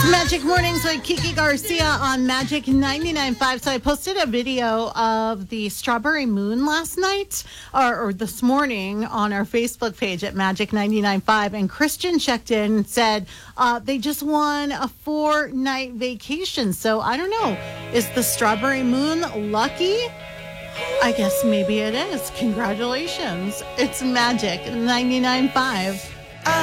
Magic Mornings with Kiki Garcia on Magic 99.5. So I posted a video of the strawberry moon last night or this morning on our Facebook page at Magic 99.5. And Christian checked in and said they just won a 4-night vacation. So I don't know. Is the strawberry moon lucky? I guess maybe it is. Congratulations. It's Magic 99.5.